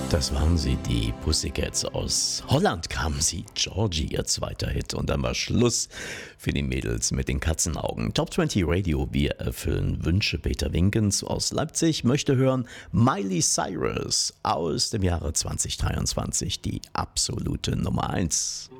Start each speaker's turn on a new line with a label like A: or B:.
A: Das waren sie, die Pussycats. Aus Holland kamen sie. Georgie, ihr zweiter Hit. Und dann war Schluss für die Mädels mit den Katzenaugen. Top 20 Radio, wir erfüllen Wünsche. Peter Winkens aus Leipzig möchte hören Miley Cyrus aus dem Jahre 2023, die absolute Nummer 1.